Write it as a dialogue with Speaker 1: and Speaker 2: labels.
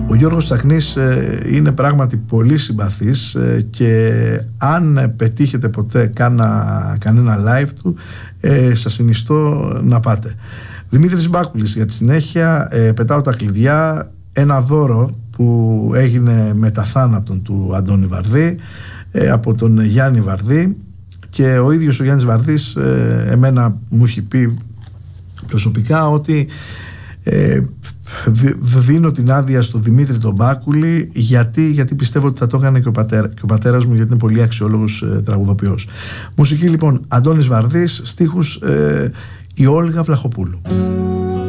Speaker 1: Ο Γιώργος Τσαχνής είναι πράγματι πολύ συμπαθής και αν πετύχετε ποτέ κανένα live του, σας συνιστώ να πάτε. Δημήτρης Μπάκουλης για τη συνέχεια. Πετάω τα κλειδιά, ένα δώρο που έγινε μετά θάνατον του Αντώνη Βαρδί από τον Γιάννη Βαρδί, και ο ίδιος ο Γιάννης Βαρδής εμένα μου έχει πει προσωπικά ότι δίνω την άδεια στο Δημήτρη τον Μπάκουλη γιατί πιστεύω ότι θα το έκανε και ο πατέρας μου, γιατί είναι πολύ αξιόλογος τραγουδοποιός. Μουσική λοιπόν Αντώνης Βαρδής, στίχους η Όλγα Βλαχοπούλου.